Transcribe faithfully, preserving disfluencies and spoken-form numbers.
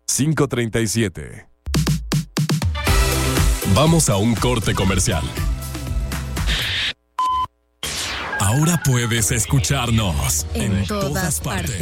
cinco treinta y siete. Vamos a un corte comercial. Ahora puedes escucharnos en, en todas, todas partes.